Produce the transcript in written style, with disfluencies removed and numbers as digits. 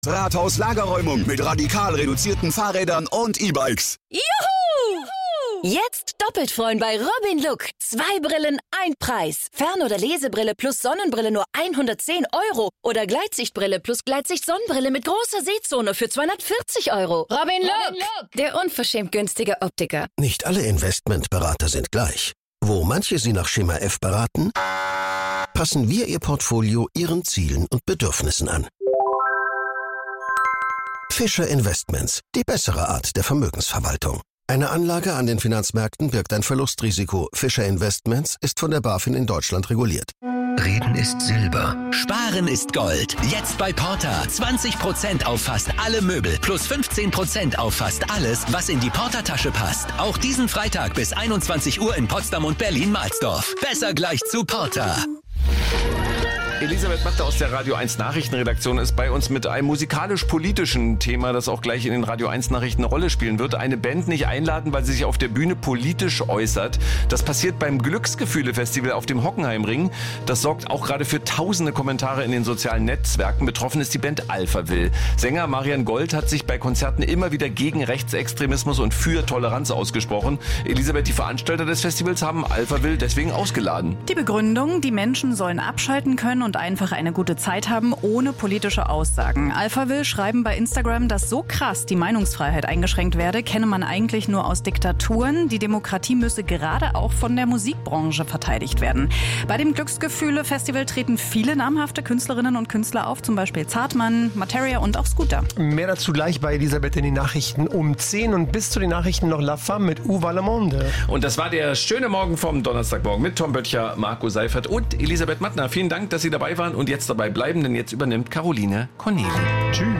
Rathaus Lagerräumung mit radikal reduzierten Fahrrädern und E-Bikes. Juhu! Jetzt doppelt freuen bei Robin Look. 2 Brillen, 1 Preis. Fern- oder Lesebrille plus Sonnenbrille nur 110 € oder Gleitsichtbrille plus Gleitsicht-Sonnenbrille mit großer Sehzone für 240 €. Robin Look, der unverschämt günstige Optiker. Nicht alle Investmentberater sind gleich. Wo manche Sie nach Schema F beraten, passen wir Ihr Portfolio Ihren Zielen und Bedürfnissen an. Fischer Investments, die bessere Art der Vermögensverwaltung. Eine Anlage an den Finanzmärkten birgt ein Verlustrisiko. Fischer Investments ist von der BaFin in Deutschland reguliert. Reden ist Silber, Sparen ist Gold. Jetzt bei Porta 20% auf fast alle Möbel plus 15% auf fast alles, was in die Porta-Tasche passt. Auch diesen Freitag bis 21 Uhr in Potsdam und Berlin-Mahlsdorf. Besser gleich zu Porta. Elisabeth Matte aus der Radio 1 Nachrichtenredaktion ist bei uns mit einem musikalisch-politischen Thema, das auch gleich in den Radio 1 Nachrichten eine Rolle spielen wird. Eine Band nicht einladen, weil sie sich auf der Bühne politisch äußert. Das passiert beim Glücksgefühle-Festival auf dem Hockenheimring. Das sorgt auch gerade für tausende Kommentare in den sozialen Netzwerken. Betroffen ist die Band Alphaville. Sänger Marian Gold hat sich bei Konzerten immer wieder gegen Rechtsextremismus und für Toleranz ausgesprochen. Elisabeth, die Veranstalter des Festivals haben Alphaville deswegen ausgeladen. Die Begründung, die Menschen sollen abschalten können und einfach eine gute Zeit haben, ohne politische Aussagen. Alphaville schreiben bei Instagram, dass so krass die Meinungsfreiheit eingeschränkt werde, kenne man eigentlich nur aus Diktaturen. Die Demokratie müsse gerade auch von der Musikbranche verteidigt werden. Bei dem Glücksgefühle-Festival treten viele namhafte Künstlerinnen und Künstler auf, zum Beispiel Zartmann, Materia und auch Scooter. Mehr dazu gleich bei Elisabeth in den Nachrichten um 10 und bis zu den Nachrichten noch La Femme mit Uwe Le Monde. Und das war der schöne Morgen vom Donnerstagmorgen mit Tom Böttcher, Marco Seifert und Elisabeth Mattner. Vielen Dank, dass Sie dabei waren und jetzt dabei bleiben, denn jetzt übernimmt Caroline Corneli. Tschüss.